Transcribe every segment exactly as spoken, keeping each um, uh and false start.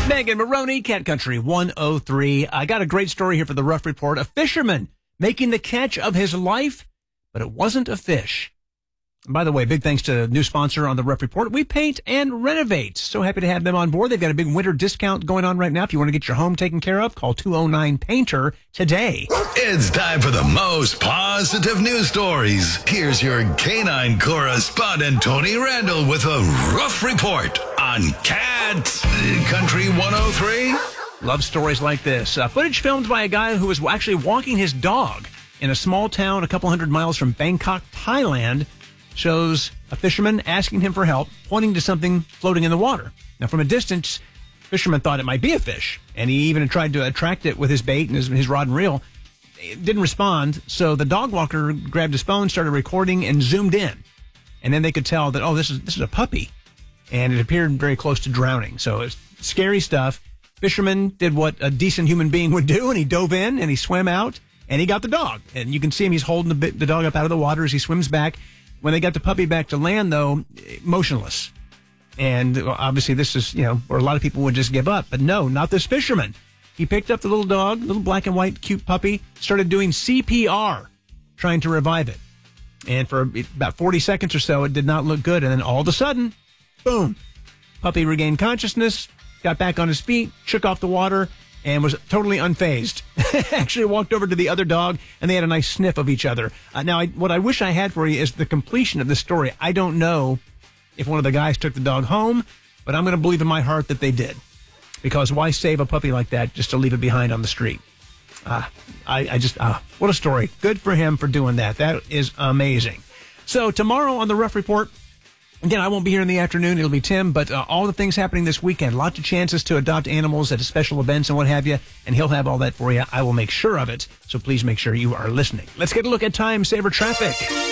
Megan Maroney, Cat Country one oh three. I got a great story here for the Rough Report. A fisherman making the catch of his life, but it wasn't a fish. And by the way, big thanks to a new sponsor on the Rough Report. We paint and renovate. So happy to have them on board. They've got a big winter discount going on right now. If you want to get your home taken care of, call two oh nine painter today. It's time for the most positive news stories. Here's your canine correspondent, Tony Randall, with a Rough Report on Cat Country one oh three. Love stories like this. Uh, footage filmed by a guy who was actually walking his dog in a small town a couple hundred miles from Bangkok, Thailand, shows a fisherman asking him for help, pointing to something floating in the water. Now, from a distance, fisherman thought it might be a fish, and he even tried to attract it with his bait and his, his rod and reel. It didn't respond, so the dog walker grabbed his phone, started recording, and zoomed in. And then they could tell that, oh, this is this is a puppy. And it appeared very close to drowning. So it's scary stuff. Fisherman did what a decent human being would do, and he dove in, and he swam out, and he got the dog. And you can see him, he's holding the, the dog up out of the water as he swims back. When they got the puppy back to land, though, motionless. And obviously this is, you know, where a lot of people would just give up. But no, not this fisherman. He picked up the little dog, little black and white cute puppy, started doing C P R, trying to revive it. And for about forty seconds or so, it did not look good. And then all of a sudden, boom, puppy regained consciousness, got back on his feet, shook off the water, and was totally unfazed. Actually walked over to the other dog, and they had a nice sniff of each other. Uh, now, I, what I wish I had for you is the completion of this story. I don't know if one of the guys took the dog home, but I'm going to believe in my heart that they did. Because why save a puppy like that just to leave it behind on the street? Uh, I, I just, uh, what a story. Good for him for doing that. That is amazing. So tomorrow on the Rough Report, again, I won't be here in the afternoon. It'll be Tim, but uh, all the things happening this weekend, lots of chances to adopt animals at special events and what have you, and he'll have all that for you. I will make sure of it, so please make sure you are listening. Let's get a look at Time Saver Traffic.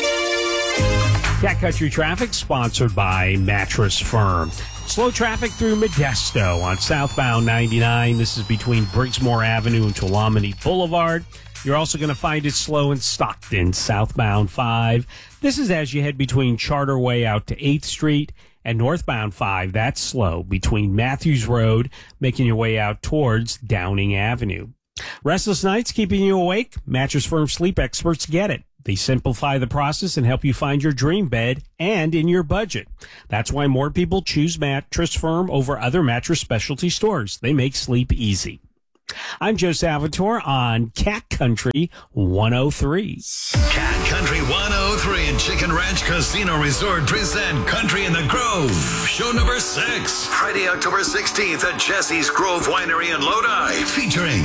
Cat Country Traffic, sponsored by Mattress Firm. Slow traffic through Modesto on southbound ninety-nine. This is between Briggsmore Avenue and Tuolumne Boulevard. You're also going to find it slow in Stockton, southbound five. This is as you head between Charter Way out to eighth Street and northbound five. That's slow between Matthews Road, making your way out towards Downing Avenue. Restless nights keeping you awake? Mattress Firm sleep experts get it. They simplify the process and help you find your dream bed and in your budget. That's why more people choose Mattress Firm over other mattress specialty stores. They make sleep easy. I'm Joe Salvatore on Cat Country one oh three. Cat Country one oh three and Chicken Ranch Casino Resort present Country in the Grove. Show number six. Friday, October sixteenth at Jesse's Grove Winery in Lodi. Featuring